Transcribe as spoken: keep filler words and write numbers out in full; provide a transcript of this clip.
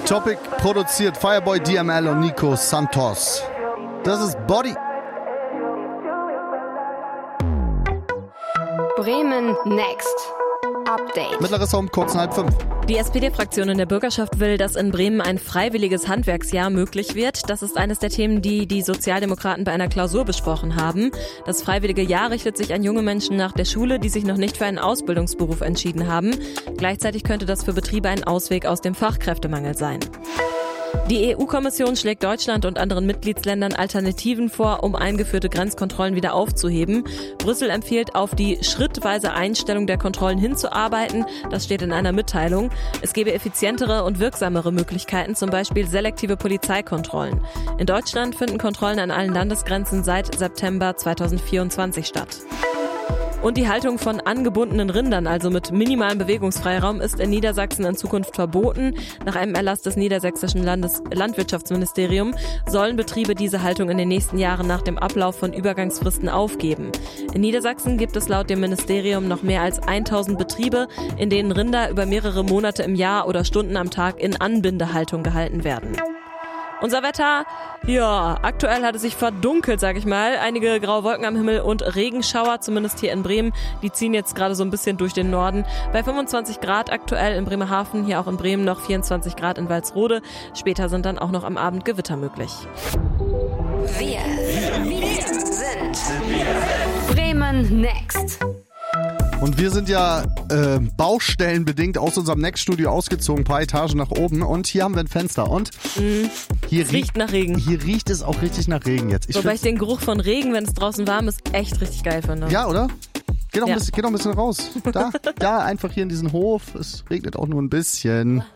Topic produziert Fireboy, D M L und Nico Santos. Das ist Body. Bremen Next. Update. Mittleres Raum, kurz nach halb fünf. Die S P D-Fraktion in der Bürgerschaft will, dass in Bremen ein freiwilliges Handwerksjahr möglich wird. Das ist eines der Themen, die die Sozialdemokraten bei einer Klausur besprochen haben. Das freiwillige Jahr richtet sich an junge Menschen nach der Schule, die sich noch nicht für einen Ausbildungsberuf entschieden haben. Gleichzeitig könnte das für Betriebe ein Ausweg aus dem Fachkräftemangel sein. Die E U-Kommission schlägt Deutschland und anderen Mitgliedsländern Alternativen vor, um eingeführte Grenzkontrollen wieder aufzuheben. Brüssel empfiehlt, auf die schrittweise Einstellung der Kontrollen hinzuarbeiten. Das steht in einer Mitteilung. Es gebe effizientere und wirksamere Möglichkeiten, zum Beispiel selektive Polizeikontrollen. In Deutschland finden Kontrollen an allen Landesgrenzen seit September zweitausendvierundzwanzig statt. Und die Haltung von angebundenen Rindern, also mit minimalem Bewegungsfreiraum, ist in Niedersachsen in Zukunft verboten. Nach einem Erlass des niedersächsischen Landes- Landwirtschaftsministeriums sollen Betriebe diese Haltung in den nächsten Jahren nach dem Ablauf von Übergangsfristen aufgeben. In Niedersachsen gibt es laut dem Ministerium noch mehr als tausend Betriebe, in denen Rinder über mehrere Monate im Jahr oder Stunden am Tag in Anbindehaltung gehalten werden. Unser Wetter, ja, aktuell hat es sich verdunkelt, sag ich mal. Einige graue Wolken am Himmel und Regenschauer, zumindest hier in Bremen. Die ziehen jetzt gerade so ein bisschen durch den Norden. Bei fünfundzwanzig Grad aktuell in Bremerhaven, hier auch in Bremen noch vierundzwanzig Grad in Walsrode. Später sind dann auch noch am Abend Gewitter möglich. Wir, wir sind Bremen Next. Und wir sind ja äh, baustellenbedingt aus unserem Next-Studio ausgezogen, ein paar Etagen nach oben. Und hier haben wir ein Fenster. Und Mm, hier es riecht nach Regen. Hier riecht es auch richtig nach Regen jetzt. Ich Wobei find's- ich den Geruch von Regen, wenn es draußen warm ist, echt richtig geil finde. Ja, oder? Geh doch, Ja. ein bisschen, geh doch ein bisschen raus. Da, da, einfach hier in diesen Hof. Es regnet auch nur ein bisschen.